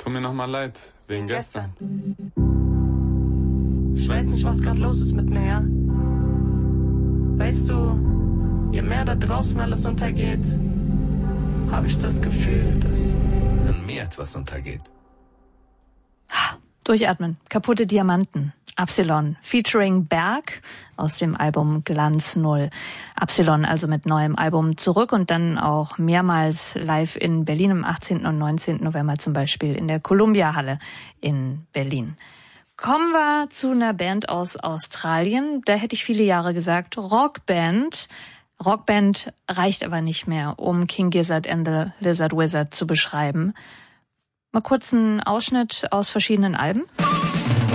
Tut mir nochmal leid, wegen gestern. Ich weiß nicht, was gerade los ist mit mir, ja? Weißt du, je mehr da draußen alles untergeht, habe ich das Gefühl, dass an mir etwas untergeht. Durchatmen. Kaputte Diamanten. Absilon featuring Berg aus dem Album Glanz Null. Absilon also mit neuem Album zurück und dann auch mehrmals live in Berlin am 18. und 19. November zum Beispiel in der Columbia-Halle in Berlin. Kommen wir zu einer Band aus Australien. Da hätte ich viele Jahre gesagt Rockband. Rockband reicht aber nicht mehr, um King Gizzard and the Lizard Wizard zu beschreiben. Mal kurz einen Ausschnitt aus verschiedenen Alben.